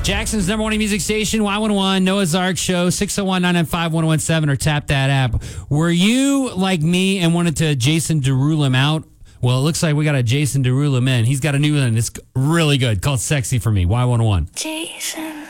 Jackson's number one music station, Y101, Noah's Ark Show, 601-995-1017, or tap that app. Were you like me and wanted to Jason Derulo him out? Well, it looks like we got a Jason Derulo in. He's got a new one. It's really good called Sexy for Me, Y101. Jason